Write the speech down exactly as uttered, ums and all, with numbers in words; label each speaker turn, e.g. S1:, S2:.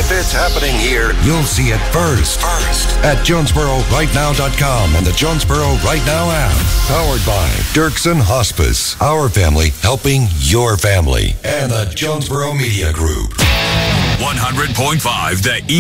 S1: If it's happening here, you'll see it first. First. At Jonesboro Right Now dot com and the Jonesboro Right Now app. Powered by Dirksen Hospice. Our family helping your family. And the Jonesboro Media Group.
S2: one hundred point five The